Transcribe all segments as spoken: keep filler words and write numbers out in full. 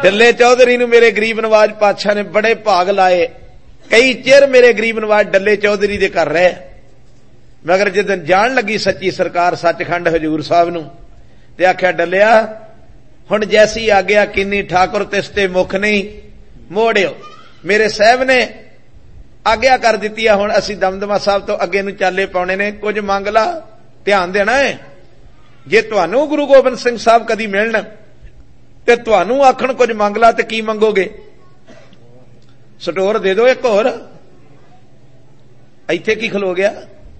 डल्ले चौधरी नूं मेरे गरीब नवाज पातशाह ने बड़े भाग लाए। कई चिर मेरे गरीब नवाज डल्ले चौधरी दे घर रहे, मगर जिदन जान लगी सच्ची सरकार सचखंड हजूर साहब नूं ते आख्या डलिया हुण जैसी आग्या किन्नी ठाकुर तिसते मुख नहीं मोड़ियो। मेरे साहब ने आग्या कर दित्ती है, हुण असीं दमदमा साहब तो अगे नूं चाले पाउणे ने, कुछ मंग ला, ध्यान देना है। जे तुहानूं गुरु गोबिंद सिंह साहब कदी मिलन ते तुहानूं आखण कुछ मंग ला ते की मंगोगे? स्टोर दे दो एक होर। इत्थे की खलो गया?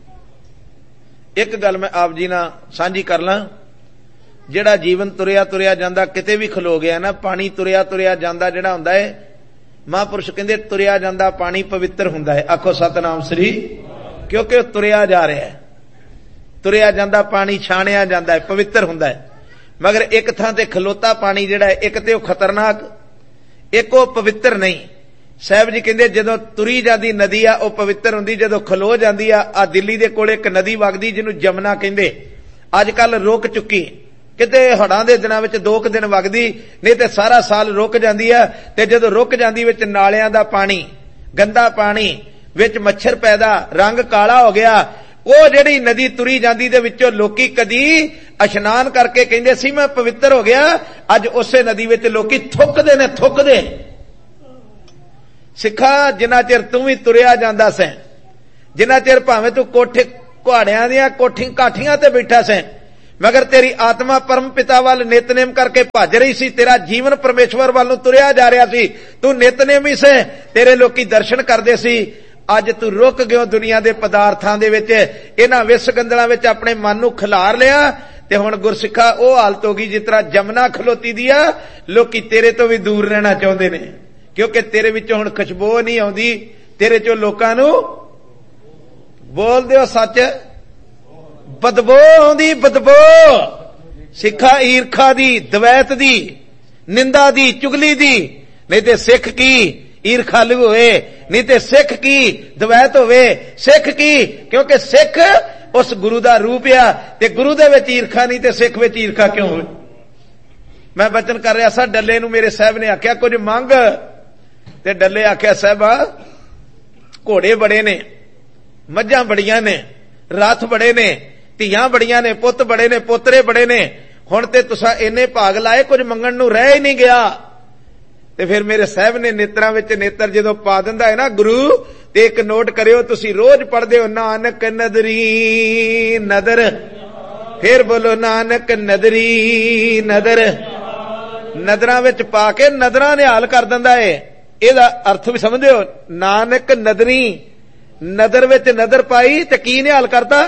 एक गल मैं आप जी नाल सांझी कर ला, जिहड़ा जीवन तुरिया तुरिया जांदा किते भी खलो गया ना, पानी तुरिया तुरिया जांदा जिहड़ा हुंदा है, महापुरुष कहंदे तुरिया जांदा पानी पवित्र हुंदा है। आखो सतनाम श्री, क्योंकि तुरिया जा रहा है। तुरिया जांदा पानी छाणिया जांदा है, पवित्र हुंदा है। मगर एक थां ते खलोता पानी जिहड़ा है, एक ते खतरनाक, एक वो पवित्र नहीं। साहब जी कहंदे जदों तुरी जांदी नदी आ, वो पवित्र हुंदी, जदों खलो जांदी आ। आ दिल्ली दे कोले एक नदी वगदी जिहनूं जमुना कहंदे, अजकल रुक चुकी, किते हड़ां दे दिनां विच दो क दिन वगदी, नहीं ते सारा साल रुक जांदी आ। ते जदों रुक जांदी विच नालियां दा पानी, गंदा पानी, विच मच्छर पैदा, रंग काला हो गया। वो जिहड़ी नदी तुरी जांदी दे विचों लोकी कदी इशनान करके कहंदे सी मैं पवित्र हो गया, अज उसे नदी विच लोकी थुकदे ने, थुकदे। सिखा जिन्ना चिर तू भी तुरिया जांदा सैं, जिन्ना चिर भावें तू कोठे कुहाड़ियां दियां कोठी काठियां ते बैठा सैं, मगर तेरी आत्मा परम पिता वाल नितनेम करके भज रही सी, तेरा जीवन परमेश्वर वाल नूं तुरिया जा रहा सी, तू नितनेम ही से, तेरे लोकी दर्शन करदे सी। अज तू रुक गयो दुनिया दे पदार्थां दे विच, इन्हां विस गंदलां विच अपने मन नूं खिलार लिया, ते हुण गुरसिखा ओ हालत हो गई जिस तरह जमुना खलोती दी आ। लोकी तेरे तो भी दूर रहना चाहुंदे ने, क्योंकि तेरे विचों हुण खुशबू नहीं आउंदी, तेरे चों लोकां नूं बोल दिओ सच बदबू आउंदी, बदबू। सिखा ईरखा दी, दवैत दी, निंदा दी, चुगली दी, नहीं ते सिख की ईरखालू होए, नहीं ते सिख की दवैत होवे। सिख की क्योंकि सिख उस गुरु दा रूप आ, ते गुरु दे विच ईरखा नहीं ते सिख विच ईरखा क्यों होवे? मैं वचन कर रहा सा, डल्ले नूं मेरे साहब ने आख्या कुछ मंग, ते डल्ले आख्या साहबा घोड़े बड़े ने, मझां बड़ियां ने, रथ बड़े ने, ਧੀਆਂ बड़ियां ने, पुत बड़े ने, पोतरे बड़े ने, हुण ते तुसां इन्ने भाग लाए कुछ मंगण नूं रह ही नहीं गया। ते फिर मेरे साहब ने नेत्रां विच नेत्र जदों पा दिंदा है ना गुरु, ते एक नोट करियो, तुसीं रोज पढ़दे हो नानक नदरी नदर, फिर बोलो नानक नदरी नदर। नदरां विच पा के नदरां निहाल कर दिंदा है, इहदा अर्थ भी समझदे हो? नानक नदरी, नदर विच नदर पाई ते की निहाल करता?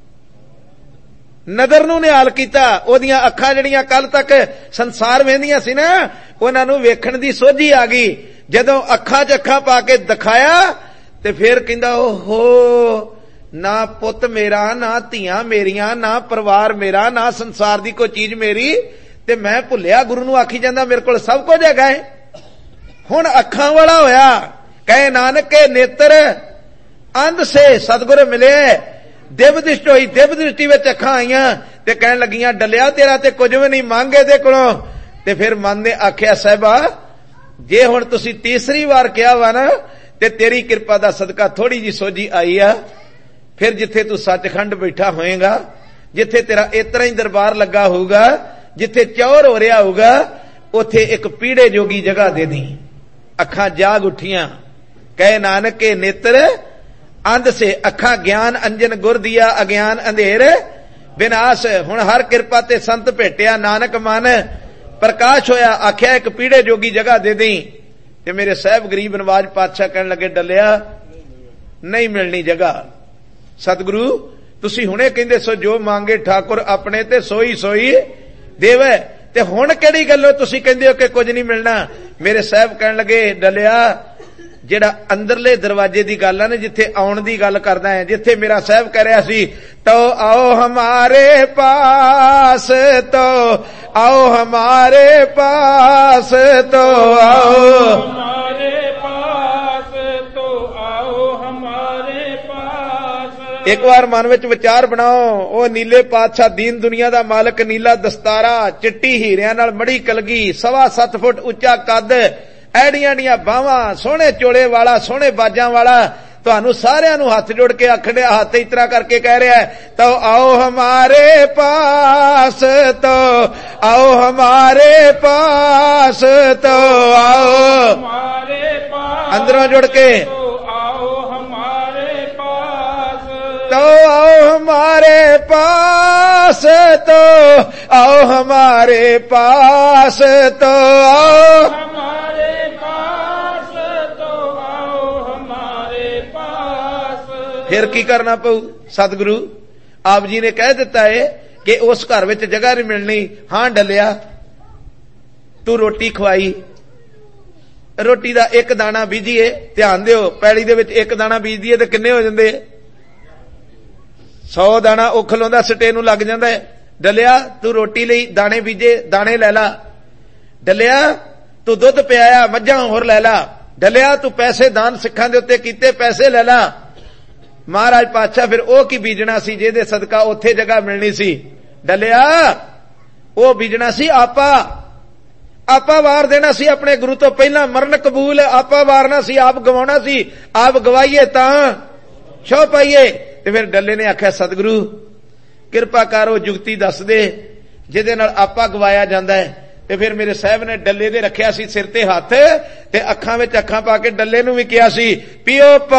नदर नूं निहाल कीता। ओदियां अखां जिहड़ियां कल तक संसार वेंदियां सी ना, उहनां नूं वेखण दी सोझी आ गई। जदों अखां च अखां पा के दिखाया ते फिर कहंदा ओहो, ना पुत मेरा, ना धीआं मेरियां, ना परिवार मेरा, ना संसार दी कोई चीज मेरी, ते मैं भुलिया गुरु नूं आखी जांदा मेरे कोल सब कुछ हैगा है। हुण अखां वाला होया, कहे नानक के नेत्र अंध से सतगुर मिले, दिव दृष्टि होई, दिव दृष्टि विच अखां आईयां ते कहण लगियां डलिया तेरा ते कुछ भी नहीं मांगे दे कोलों। ते फिर मन ने आख्या साहिबा जे हुण तुसीं तीसरी बार कहा वा ना, ते तेरी कृपा दा सदका थोड़ी जी सोझी आई आ, फिर जिथे तू सचखंड बैठा होएगा, जिथे तेरा इतना ही दरबार लगा होगा, जिथे चौर हो रहा होगा, उथे एक पीड़े जोगी जगह दे दी। अखां जाग उठियां, कहे नानक के नेत्र अंध से, अखां ज्ञान अंजन गुर दिया, अज्ञान अंधेर विनाश। हुण हर कृपा ते संत भेटिया, नानक मन प्रकाश होया। आख्या एक पीड़े जोगी जगह दे दी। ते मेरे साहब गरीब नवाज पातशाह कहन लगे डलिया नहीं मिलनी जगह। सतगुरु तुसी हुणे कहंदे सो जो मांगे ठाकुर अपने ते सोई सोई देवे, ते हुण किहड़ी गल्लों तुसी कहंदे हो कि कुछ नहीं मिलना। मेरे साहब कहन लगे डलिया जेड़ा अंदरले दरवाजे दी गल है ना, जिथे आउण दी गल करदा है, जिथे मेरा साहब कह रहा सी तो आओ हमारे पास, तो आओ हमारे पास, तो आओ हमारे पास, तो आओ हमारे पास। एक बार मन विच विचार बनाओ, ओ नीले पातशाह दीन दुनिया दा मालिक, नीला दस्तारा, चिट्टी हीरियां नाल मड़ी कलगी, सवा सत्त फुट उच्चा कद, ऐड़ियां दियां बावां, सोहणे चोले वाला, सोहणे बाजां वाला, तुहानू सारियां नू हाथ जोड़ के आखड़े, हाथ इतरा करके कह रहा है, तो आओ हमारे पास, तो आओ हमारे पास, तो आओ हमारे पास, अंदरों जुड़ के तो आओ हमारे पास, तो आओ हमारे पास, तो आओ हमारे पास, तो आओ हमारे पास। फिर की करना पऊ? सतगुरु आप जी ने कह दिता है कि उस घर विच जगह नहीं मिलनी। हां डलिया, तू रोटी खवाई, रोटी दा एक दाना बीजीए, ध्यान दिओ पैली दे विच एक दाना बीज दीए ते किन्ने हो जांदे? सौ दाना ਉਹ ਖਲੋਂਦਾ ਸਟੇ ਨੂੰ ਲੱਗ ਜਾਂਦਾ ਹੈ। ਡਲਿਆ ਤੂੰ ਰੋਟੀ ਲਈ ਦਾਣੇ ਬੀਜੇ, ਦਾਣੇ ਲੈ ਲਾ। ਡਲਿਆ ਤੂੰ ਦੁੱਧ ਪਿਆਇਆ, ਮੱਝਾਂ ਹੋਰ ਲੈ ਲਾ। ਡਲਿਆ ਤੂੰ ਪੈਸੇ ਦਾਨ ਸਿੱਖਾਂ ਦੇ ਉੱਤੇ ਕੀਤੇ, ਪੈਸੇ ਲੈ ਲਾ। ਮਹਾਰਾਜ ਪਾਤਸ਼ਾਹ ਫਿਰ ਉਹ ਕੀ ਬੀਜਣਾ ਸੀ ਜਿਹਦੇ ਸਦਕਾ ਉੱਥੇ ਜਗ੍ਹਾ ਮਿਲਣੀ ਸੀ? ਡਲਿਆ ਉਹ ਬੀਜਣਾ ਸੀ ਆਪਾ, ਆਪਾ ਵਾਰ ਦੇਣਾ ਸੀ ਆਪਣੇ ਗੁਰੂ ਤੋਂ ਪਹਿਲਾਂ। ਮਰਨ ਕਬੂਲ, ਆਪਾ ਵਾਰਨਾ ਸੀ, ਆਪ ਗਵਾਉਣਾ ਸੀ। ਆਪ ਗਵਾਈਏ ਤਾਂ ਛੋ ਪਾਈਏ। ਤੇ ਫਿਰ ਡੱਲੇ ਨੇ ਆਖਿਆ ਸਤਿਗੁਰੂ ਕਿਰਪਾ ਕਰ ਉਹ ਜੁਗਤੀ ਦੱਸ ਦੇ ਜਿਹਦੇ ਨਾਲ ਆਪਾ ਗਵਾਇਆ ਜਾਂਦਾ ਹੈ। ਤੇ ਫਿਰ ਮੇਰੇ ਸਾਹਿਬ ਨੇ ਡੱਲੇ ਦੇ ਰੱਖਿਆ ਸੀ ਸਿਰ ਤੇ ਹੱਥ, ਤੇ ਅੱਖਾਂ ਵਿੱਚ ਅੱਖਾਂ ਪਾ ਕੇ ਡੱਲੇ ਨੂੰ ਵੀ ਕਿਹਾ ਸੀ ਪੀਓ